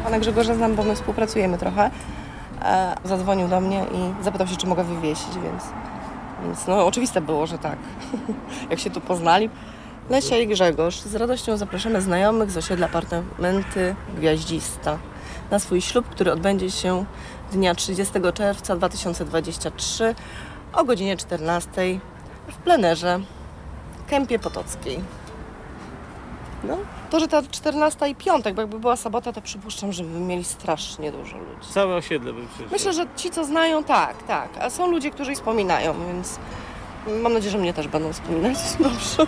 Pana Grzegorza znam, bo my współpracujemy trochę. Zadzwonił do mnie i zapytał się, czy mogę wywiesić, więc no oczywiste było, że tak. Jak się tu poznali. Lesia i Grzegorz, z radością zapraszamy znajomych z osiedla Apartamenty Gwiaździsta na swój ślub, który odbędzie się dnia 30 czerwca 2023 o godzinie 14 w plenerze Kępie Potockiej. No, to, że ta 14 i piątek, bo jakby była sobota, to przypuszczam, że by mieli strasznie dużo ludzi. Całe osiedle by przyszło. Myślę, że ci, co znają, tak. A są ludzie, którzy wspominają, więc mam nadzieję, że mnie też będą wspominać. Dobrze.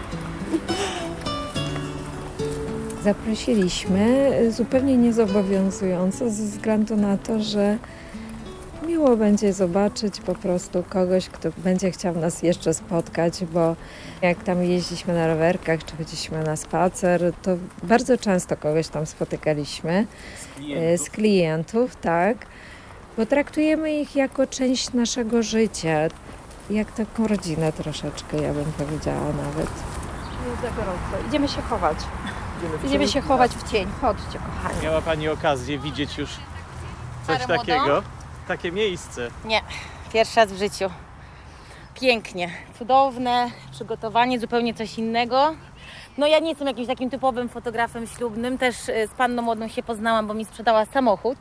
Zaprosiliśmy zupełnie niezobowiązująco ze względu na to, że miło będzie zobaczyć po prostu kogoś, kto będzie chciał nas jeszcze spotkać, bo jak tam jeździliśmy na rowerkach, czy chodziliśmy na spacer, to bardzo często kogoś tam spotykaliśmy z klientów, tak, bo traktujemy ich jako część naszego życia, jak taką rodzinę troszeczkę, ja bym powiedziała nawet. Jest za gorąco. Idziemy się chować. Idziemy się chować w cień. Chodźcie, kochani. Miała Pani okazję widzieć już coś takiego? Takie miejsce. Nie, pierwszy raz w życiu. Pięknie, cudowne, przygotowanie, zupełnie coś innego. No ja nie jestem jakimś takim typowym fotografem ślubnym, też z panną młodą się poznałam, bo mi sprzedała samochód,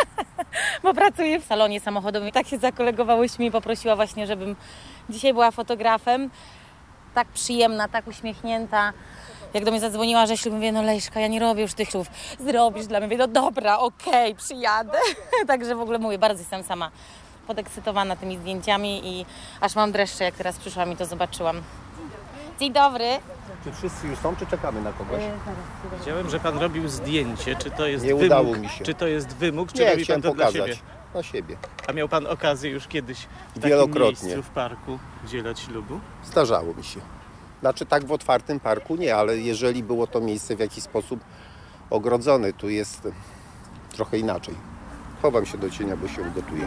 bo pracuję w salonie samochodowym. Tak się zakolegowałyśmy i poprosiła właśnie, żebym dzisiaj była fotografem. Tak przyjemna, tak uśmiechnięta. Jak do mnie zadzwoniła, że ślub, mówię, no Lejszka, ja nie robię już tych ślubów. Zrobisz dla mnie? Mówię, no dobra, okej, przyjadę. Także w ogóle mówię, bardzo jestem sama podekscytowana tymi zdjęciami i aż mam dreszcze, jak teraz przyszłam i to zobaczyłam. Dzień dobry. Czy wszyscy już są, czy czekamy na kogoś? Widziałem, że Pan robił zdjęcie. Czy to jest Nie wymóg? udało mi się. Czy to jest wymóg, czy Nie, robi Pan chciałem to pokazać. dla siebie? Na siebie. A miał Pan okazję już kiedyś w takim Wielokrotnie. miejscu, w parku udzielać ślubu? Zdarzało mi się. Znaczy tak w otwartym parku nie, ale jeżeli było to miejsce w jakiś sposób ogrodzone, tu jest trochę inaczej. Chowam się do cienia, bo się ugotuję.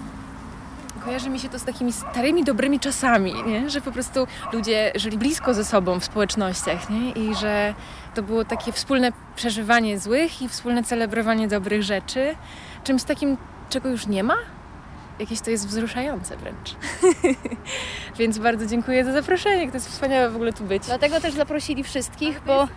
Kojarzy mi się to z takimi starymi, dobrymi czasami, nie? Że po prostu ludzie żyli blisko ze sobą w społecznościach, nie? I że to było takie wspólne przeżywanie złych i wspólne celebrowanie dobrych rzeczy. Czymś takim, czego już nie ma? Jakieś to jest wzruszające wręcz. Więc bardzo dziękuję za zaproszenie, to jest wspaniałe w ogóle tu być. Dlatego też zaprosili wszystkich,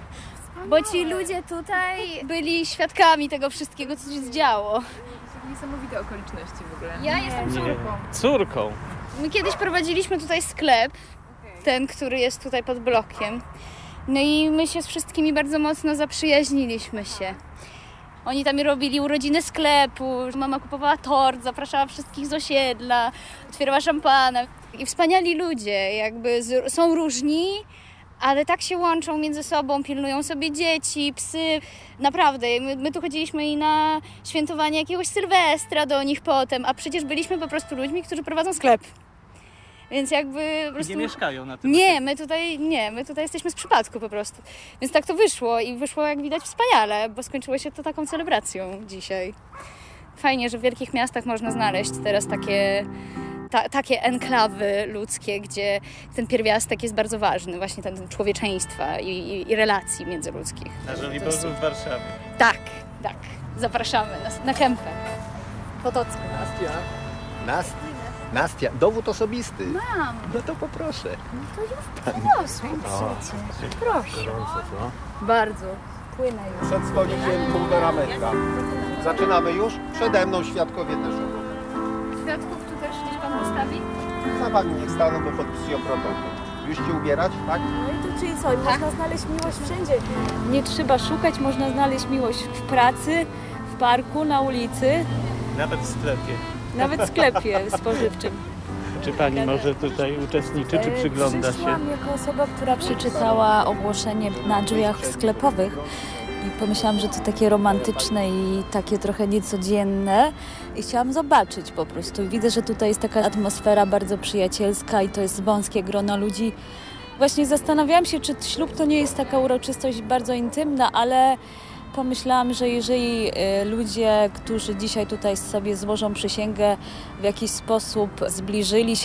bo ci ludzie tutaj byli świadkami tego wszystkiego, co się działo. Niesamowite okoliczności w ogóle. Ja jestem córką. Córką? My kiedyś prowadziliśmy tutaj sklep, ten, który jest tutaj pod blokiem. No i my się z wszystkimi bardzo mocno zaprzyjaźniliśmy się. Oni tam robili urodziny sklepu, mama kupowała tort, zapraszała wszystkich z osiedla, otwierała szampana. I wspaniali ludzie, jakby są różni, ale tak się łączą między sobą, pilnują sobie dzieci, psy. Naprawdę, my tu chodziliśmy i na świętowanie jakiegoś Sylwestra do nich potem, a przecież byliśmy po prostu ludźmi, którzy prowadzą sklep. Więc jakby po prostu... Nie mieszkają na tym. My tutaj jesteśmy z przypadku po prostu. Więc tak to wyszło i wyszło, jak widać, wspaniale, bo skończyło się to taką celebracją dzisiaj. Fajnie, że w wielkich miastach można znaleźć teraz takie enklawy ludzkie, gdzie ten pierwiastek jest bardzo ważny, właśnie ten człowieczeństwa i relacji międzyludzkich. Na Żoliborzu w Warszawie. Tak. Zapraszamy na Kępę Potocką. Nastia, dowód osobisty. Mam. No to poproszę. To już przyniosłam przecież. Proszę. Gorąco, co? Bardzo. Płynę już. Przed stolikiem 1,5 metra. Zaczynamy już? Przede mną świadkowie też obok. Świadków tu też niech pan postawi? Za wami niech staną, bo podpisują protokół. Już się ubierać, tak? No i to czyli co? Można znaleźć miłość wszędzie. Nie trzeba szukać, można znaleźć miłość w pracy, w parku, na ulicy, Nawet w sklepie. nawet w sklepie spożywczym. Czy Pani może tutaj uczestniczy, czy przygląda się? Przyszłam jako osoba, która przeczytała ogłoszenie na drzwiach sklepowych i pomyślałam, że to takie romantyczne i takie trochę niecodzienne i chciałam zobaczyć po prostu. Widzę, że tutaj jest taka atmosfera bardzo przyjacielska i to jest wąskie grono ludzi. Właśnie zastanawiałam się, czy ślub to nie jest taka uroczystość bardzo intymna, ale pomyślałam, że jeżeli ludzie, którzy dzisiaj tutaj sobie złożą przysięgę, w jakiś sposób zbliżyli się